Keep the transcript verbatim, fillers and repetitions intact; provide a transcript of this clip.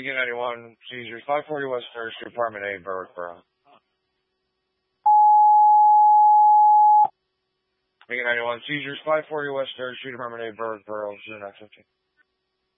Lincoln ninety-one, seizures, five forty West third Street, Apartment A, Berwick Borough. Lincoln ninety-one, seizures, five forty West third Street, Apartment A, Berwick Borough, zero nine fifteen.